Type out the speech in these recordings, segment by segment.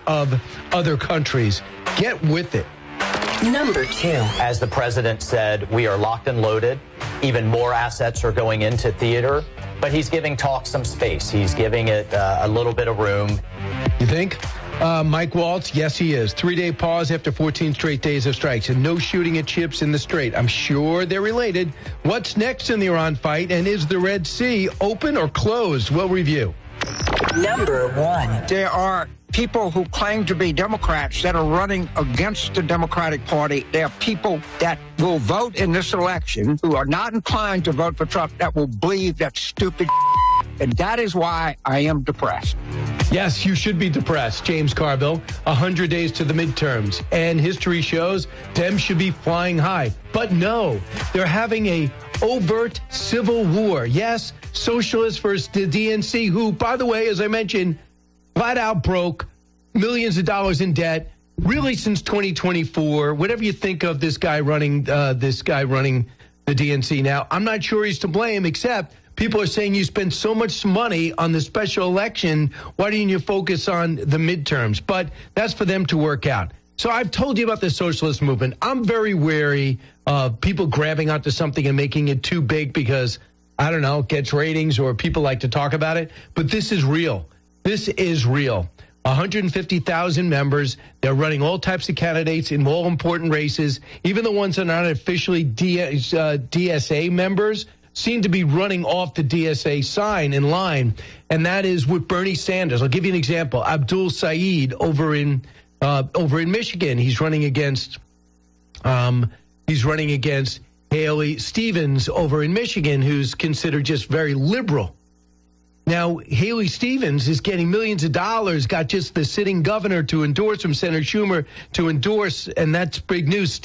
of other countries. Get with it. Number 2. As the president said, we are locked and loaded. Even more assets are going into theater. But he's giving talk some space. He's giving it a little bit of room. You think? Mike Waltz, yes, he is. 3-day pause after 14 straight days of strikes and no shooting at ships in the Strait. I'm sure they're related. What's next in the Iran fight? And is the Red Sea open or closed? We'll review. Number 1. There are people who claim to be Democrats that are running against the Democratic Party. There are people that will vote in this election who are not inclined to vote for Trump that will believe that stupid. And that is why I am depressed. Yes, you should be depressed, James Carville. 100 days to the midterms. And history shows Dems should be flying high. But no, they're having a overt civil war. Yes, socialists versus the DNC, who, by the way, as I mentioned, flat out broke, millions of dollars in debt, really since 2024. Whatever you think of this guy running the DNC now, I'm not sure he's to blame, except people are saying you spend so much money on the special election, why didn't you focus on the midterms? But that's for them to work out. So I've told you about the socialist movement. I'm very wary of people grabbing onto something and making it too big because, I don't know, it gets ratings or people like to talk about it. But this is real. This is real. 150,000 members. They're running all types of candidates in all important races. Even the ones that are not officially DSA members seem to be running off the DSA sign in line, and that is with Bernie Sanders. I'll give you an example. Abdul Saeed over in Michigan. He's running against Haley Stevens over in Michigan, who's considered just very liberal. Now, Haley Stevens is getting millions of dollars, got just the sitting governor to endorse him, Senator Schumer to endorse, and that's big news.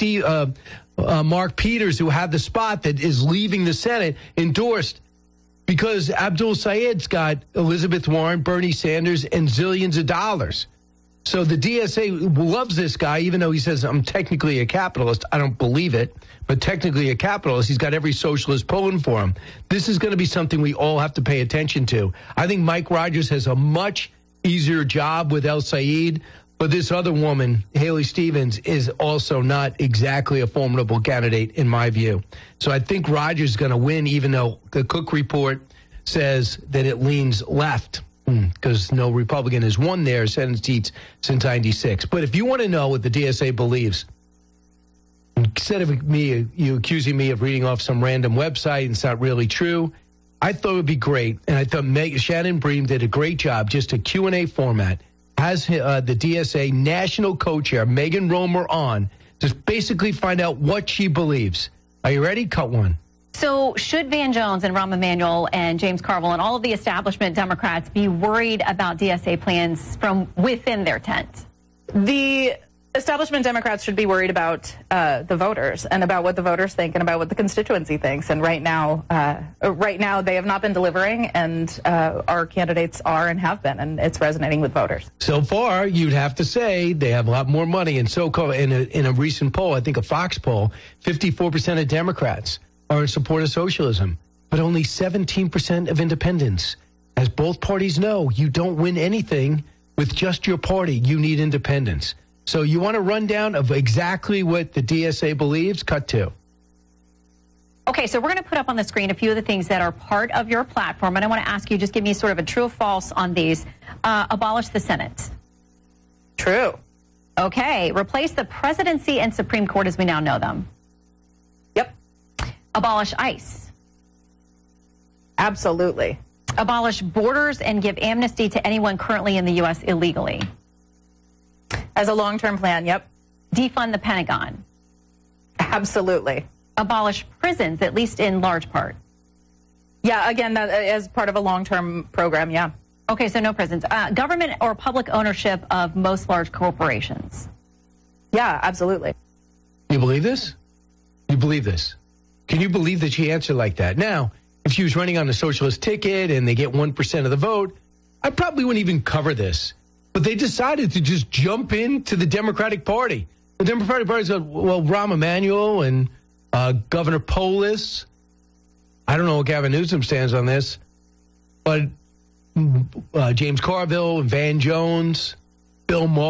Mark Peters, who had the spot that is leaving the Senate, endorsed because Abdul Saeed's got Elizabeth Warren, Bernie Sanders, and zillions of dollars. So the DSA loves this guy, even though he says, I'm technically a capitalist. I don't believe it, but technically a capitalist. He's got every socialist pulling for him. This is going to be something we all have to pay attention to. I think Mike Rogers has a much easier job with El Said, but this other woman, Haley Stevens, is also not exactly a formidable candidate in my view. So I think Rogers is going to win, even though the Cook report says that it leans left, because no Republican has won their Senate seats since 96. But if you want to know what the DSA believes, instead of you accusing me of reading off some random website and it's not really true, I thought it would be great, and I thought Shannon Bream did a great job, just a Q&A format, has the DSA national co-chair, Megan Romer, on to basically find out what she believes. Are you ready? Cut one. So should Van Jones and Rahm Emanuel and James Carville and all of the establishment Democrats be worried about DSA plans from within their tent? The establishment Democrats should be worried about the voters and about what the voters think and about what the constituency thinks. And right now they have not been delivering, and our candidates are and have been, and it's resonating with voters. So far, you'd have to say they have a lot more money. And so in a recent poll, I think a Fox poll, 54% of Democrats are in support of socialism, but only 17% of independents. As both parties know, you don't win anything with just your party. You need independence. So you want a rundown of exactly what the DSA believes? Cut two. Okay, so we're going to put up on the screen a few of the things that are part of your platform, and I want to ask you, just give me sort of a true or false on these. Abolish the Senate. True. Okay, replace the presidency and Supreme Court as we now know them. Yep. Abolish ICE. Absolutely. Abolish borders and give amnesty to anyone currently in the U.S. illegally. As a long-term plan, yep. Defund the Pentagon. Absolutely. Abolish prisons, at least in large part. Yeah, again, that as part of a long-term program, yeah. Okay, so no prisons. Government or public ownership of most large corporations. Yeah, absolutely. You believe this? You believe this? Can you believe that she answered like that? Now, if she was running on a socialist ticket and they get 1% of the vote, I probably wouldn't even cover this. But they decided to just jump into the Democratic Party. The Democratic Party said, well, Rahm Emanuel and Governor Polis. I don't know what Gavin Newsom stands on this. But James Carville and Van Jones, Bill Maher.